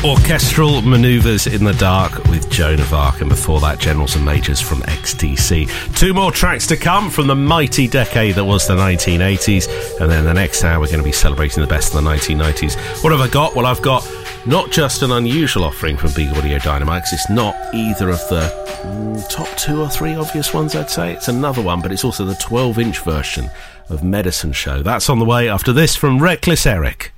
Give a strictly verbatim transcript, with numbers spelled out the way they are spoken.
Orchestral Manoeuvres in the Dark with Joan of Arc, and before that, Generals and Majors from X T C. Two more tracks to come from the mighty decade that was the nineteen eighties, and then the next hour we're going to be celebrating the best of the nineteen nineties. What have I got? Well, I've got not just an unusual offering from Big Audio Dynamite, 'cause it's not either of the mm, top two or three obvious ones, I'd say. It's another one, but it's also the twelve inch version of Medicine Show. That's on the way after this from Reckless Eric.